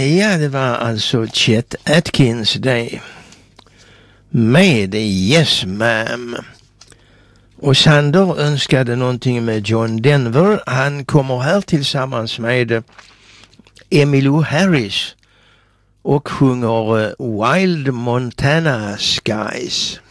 Ja, det var alltså Chet Atkins det. Med Yes Ma'am. Och Sander önskade någonting med John Denver. Han kommer här tillsammans med Emmylou Harris och sjunger Wild Montana Skies.